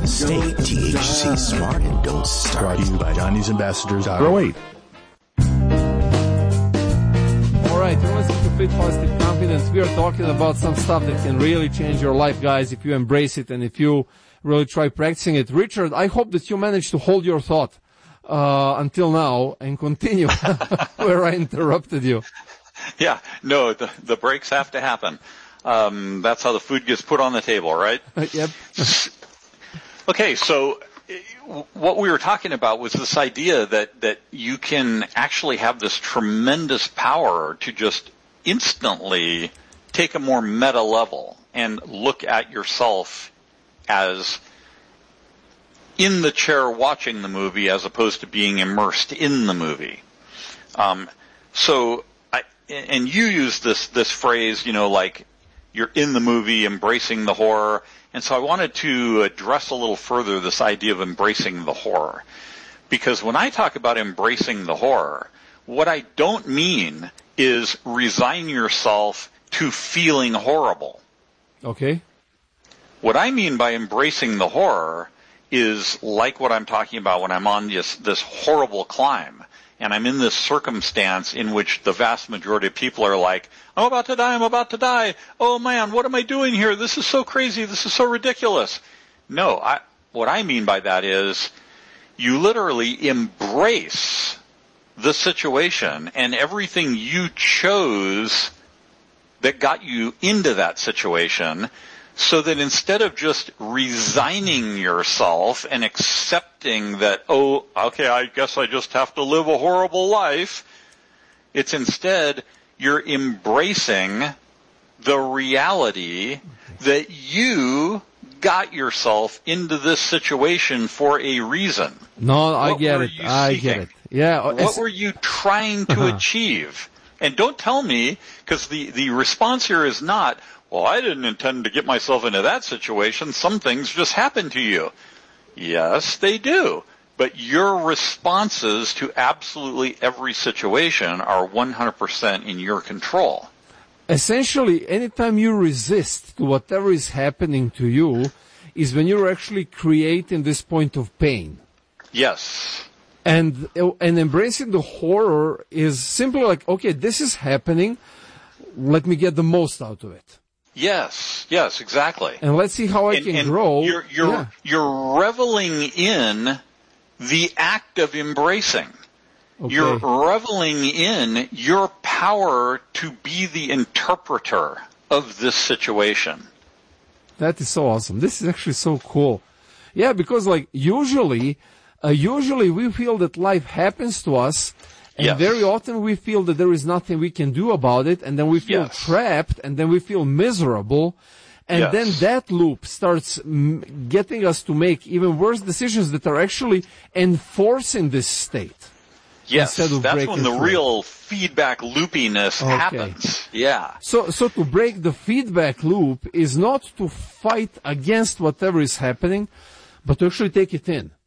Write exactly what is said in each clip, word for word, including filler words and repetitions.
Stay T H C smart and don't start. Brought to you by Johnny's Ambassadors oh eight. All right, you're listening to Fit Positive Confidence. We are talking about some stuff that can really change your life, guys, if you embrace it and if you really try practicing it. Richard, I hope that you managed to hold your thought uh, until now and continue where I interrupted you. Yeah, no, the, the breaks have to happen. Um, that's how the food gets put on the table, right? Yep. Okay, so what we were talking about was this idea that, that you can actually have this tremendous power to just instantly take a more meta level and look at yourself as in the chair watching the movie as opposed to being immersed in the movie. Um, so, I, and you use this, this phrase, you know, like you're in the movie embracing the horror. And so I wanted to address a little further this idea of embracing the horror. Because when I talk about embracing the horror, what I don't mean is resign yourself to feeling horrible. Okay. What I mean by embracing the horror is like what I'm talking about when I'm on this, this horrible climb. And I'm in this circumstance in which the vast majority of people are like, I'm about to die, I'm about to die. Oh man, what am I doing here? This is so crazy, this is so ridiculous. No, I, what I mean by that is you literally embrace the situation and everything you chose that got you into that situation, so that instead of just resigning yourself and accepting that, oh, okay, I guess I just have to live a horrible life, it's instead you're embracing the reality that you got yourself into this situation for a reason. No, I what get it. I seeking? get it. Yeah. What were you trying to uh-huh. achieve? And don't tell me, because the, the response here is not, well, I didn't intend to get myself into that situation. Some things just happen to you. Yes, they do. But your responses to absolutely every situation are one hundred percent in your control. Essentially, anytime you resist to whatever is happening to you is when you're actually creating this point of pain. Yes. And and embracing the horror is simply like, okay, this is happening. Let me get the most out of it. Yes, yes, exactly. And let's see how I and, can and grow. You're, you're, yeah. you're reveling in the act of embracing. Okay. You're reveling in your power to be the interpreter of this situation. That is so awesome. This is actually so cool. Yeah, because like usually, uh, usually we feel that life happens to us. And yes. very often we feel that there is nothing we can do about it, and then we feel yes. trapped, and then we feel miserable, and yes. then that loop starts m- getting us to make even worse decisions that are actually enforcing this state. Yes, that's when the through. real feedback loopiness okay. happens. Yeah. So, so to break the feedback loop is not to fight against whatever is happening, but to actually take it in.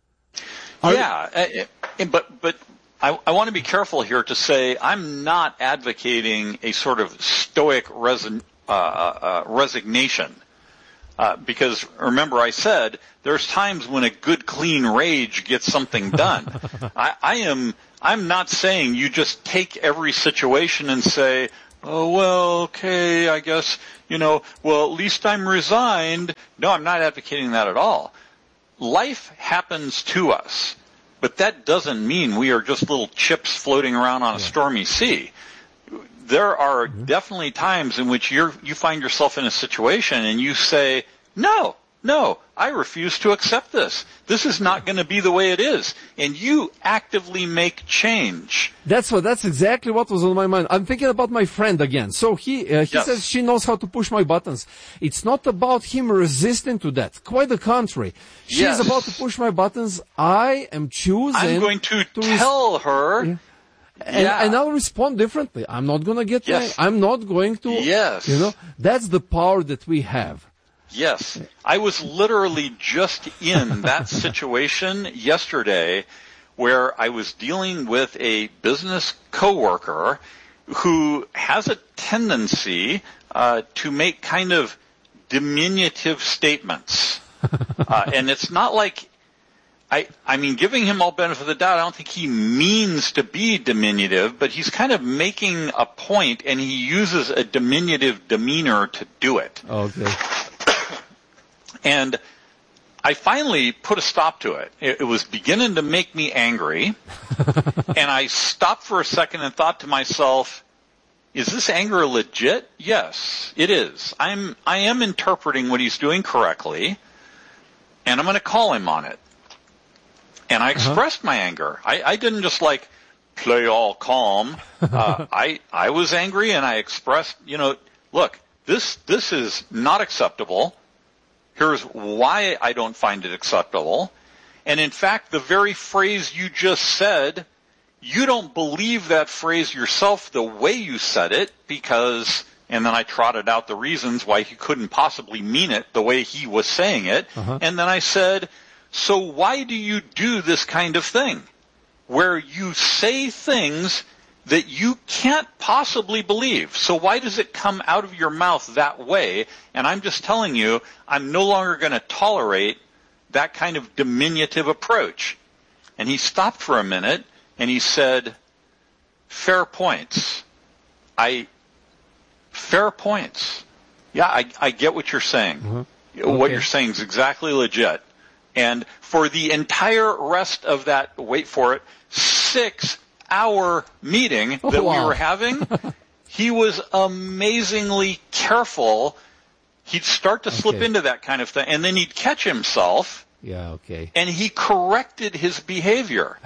Are yeah, you- uh, but but. I, I want to be careful here to say I'm not advocating a sort of stoic resign, uh, uh, resignation. Uh, because remember I said there's times when a good clean rage gets something done. I, I am, I'm not saying you just take every situation and say, oh, well, okay, I guess, you know, well, at least I'm resigned. No, I'm not advocating that at all. Life happens to us. But that doesn't mean we are just little chips floating around on a stormy sea. There are mm-hmm. definitely times in which you're, you find yourself in a situation and you say, no, no, I refuse to accept this. This is not going to be the way it is. And you actively make change. That's what, that's exactly what was on my mind. I'm thinking about my friend again. So he, uh, he yes. says she knows how to push my buttons. It's not about him resisting to that. Quite the contrary. She yes. is about to push my buttons. I am choosing. I'm going to, to tell res- her. Yeah. And, yeah. and I'll respond differently. I'm not going to get yes. my, I'm not going to. Yes. You know, that's the power that we have. Yes. I was literally just in that situation yesterday where I was dealing with a business coworker who has a tendency uh, to make kind of diminutive statements. uh, and it's not like, I, I mean, giving him all benefit of the doubt, I don't think he means to be diminutive, but he's kind of making a point, and he uses a diminutive demeanor to do it. Okay. And I finally put a stop to it. It, it was beginning to make me angry, and I stopped for a second and thought to myself, is this anger legit? Yes, it is. I'm, I am interpreting what he's doing correctly, and I'm going to call him on it. And I expressed uh-huh. my anger. I, I didn't just like play all calm. Uh, I I was angry, and I expressed, you know, look, this this is not acceptable. Here's why I don't find it acceptable. And in fact, the very phrase you just said, you don't believe that phrase yourself the way you said it, because, and then I trotted out the reasons why he couldn't possibly mean it the way he was saying it. Uh-huh. And then I said, so why do you do this kind of thing, where you say things that you can't possibly believe? So why does it come out of your mouth that way? And I'm just telling you, I'm no longer going to tolerate that kind of diminutive approach. And he stopped for a minute, and he said, fair points. I, fair points. Yeah, I, I get what you're saying. Mm-hmm. Okay. What you're saying is exactly legit. And for the entire rest of that, wait for it, six-hour meeting that oh, wow. we were having, he was amazingly careful. He'd start to slip okay. into that kind of thing, and then he'd catch himself. Yeah, okay. And he corrected his behavior.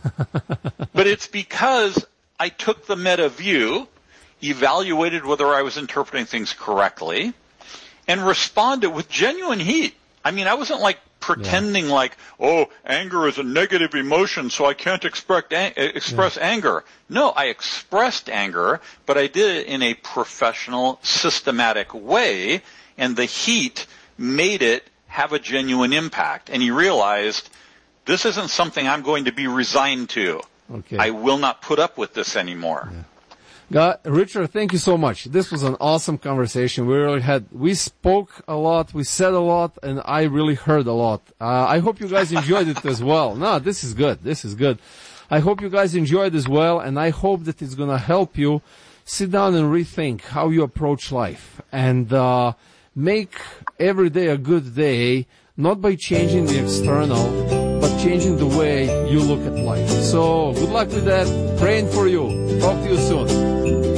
But it's because I took the meta view, evaluated whether I was interpreting things correctly, and responded with genuine heat. I mean, I wasn't like pretending yeah. like, oh, anger is a negative emotion, so I can't express, express yeah. anger. No, I expressed anger, but I did it in a professional, systematic way, and the heat made it have a genuine impact. And he realized, this isn't something I'm going to be resigned to. Okay. I will not put up with this anymore. Yeah. God, Richard, thank you so much. This was an awesome conversation. We really had, we spoke a lot, we said a lot, and I really heard a lot. Uh, I hope you guys enjoyed it as well. No, this is good. This is good. I hope you guys enjoyed as well, and I hope that it's going to help you sit down and rethink how you approach life and uh, make every day a good day, not by changing the external, but changing the way you look at life. So good luck with that. Praying for you. Talk to you soon.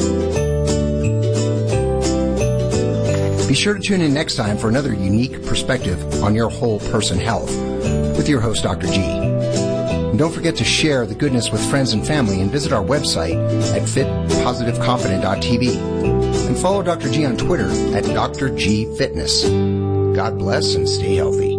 Be sure to tune in next time for another unique perspective on your whole person health with your host, Doctor G. And don't forget to share the goodness with friends and family and visit our website at fit positive confident dot t v. And follow Doctor G on Twitter at Doctor G Fitness. God bless and stay healthy.